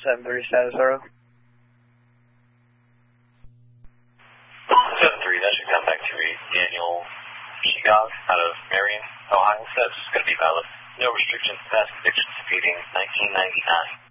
73 status zero. 73, that should come back to a Daniel Shigog out of Marion, Ohio. That's going to be valid. No restrictions, fast conviction, speeding, 1999.